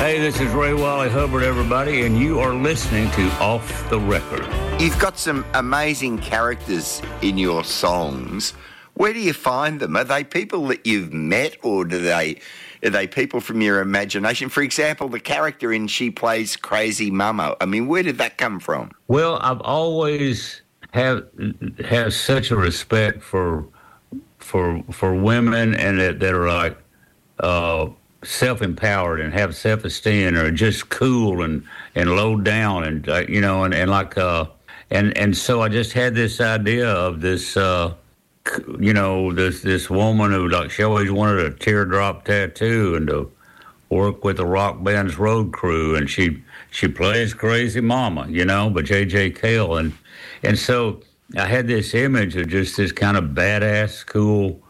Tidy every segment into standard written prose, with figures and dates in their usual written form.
Hey, this is Ray Wally Hubbard, everybody, and you are listening to Off the Record. You've got some amazing characters in your songs. Where do you find them? Are they people that you've met, or are they people from your imagination? For example, the character in She Plays Crazy Mama. I mean, where did that come from? Well, I've always have such a respect for women and that are like self-empowered and have self-esteem, or just cool and low down, and and so I just had this idea of this this woman who, like, she always wanted a teardrop tattoo and to work with the rock band's road crew, and she plays Crazy Mama, but J.J. Cale, and so I had this image of just this kind of badass, cool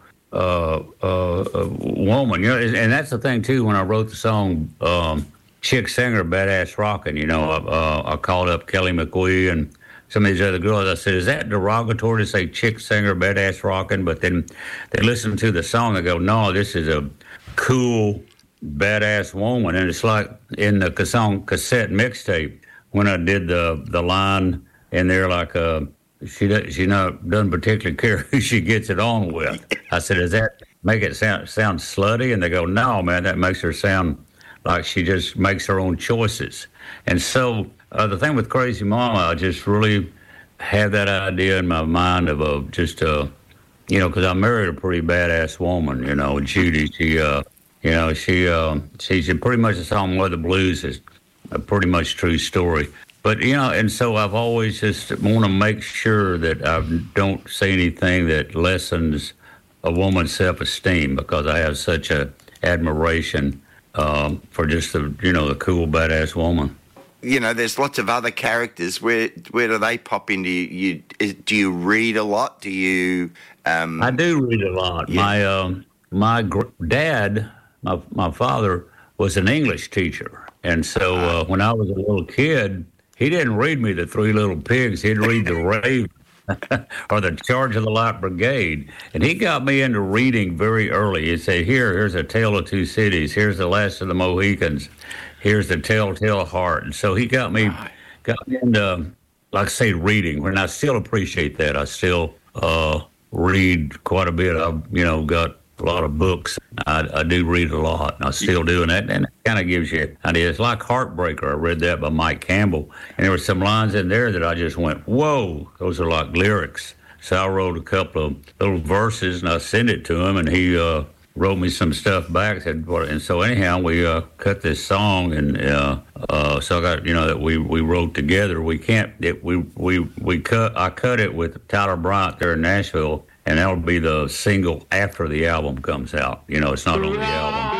woman, and that's the thing too. When I wrote the song Chick Singer Badass Rockin', I called up Kelly McGee and some of these other girls. I said, is that derogatory to say Chick Singer Badass Rockin'? But then they listen to the song and go, no, this is a cool badass woman. And it's like in the song cassette mixtape, when I did the line in there, like she doesn't particularly care who she gets it on with. I said, does that make it sound slutty? And they go, no, man, that makes her sound like she just makes her own choices. And so the thing with Crazy Mama, I just really had that idea in my mind of because I married a pretty badass woman, Judy. She's pretty much a song where the blues is a pretty much true story. But, and so I've always just want to make sure that I don't say anything that lessens a woman's self-esteem, because I have such a admiration for just the cool, badass woman. There's lots of other characters. Where do they pop into you? Do you read a lot? Do you? I do read a lot. Yeah. My dad, my father, was an English teacher, and so when I was a little kid, he didn't read me the Three Little Pigs. He'd read the Raven or the Charge of the Light Brigade, and he got me into reading very early. He'd say, here's A Tale of Two Cities. Here's The Last of the Mohicans. Here's The Telltale Heart. And so he got me into, like I say, reading, and I still appreciate that. I still read quite a bit. I've, got a lot of books. I do read a lot, and I still do, and that kind of gives you an idea. It's like Heartbreaker. I read that by Mike Campbell, and there were some lines in there that I just went, whoa, those are like lyrics. So I wrote a couple of little verses, and I sent it to him, and he wrote me some stuff back. And so anyhow, we cut this song, and so I got that we wrote together. I cut it with Tyler Bryant there in Nashville, and that'll be the single after the album comes out. It's not on the album.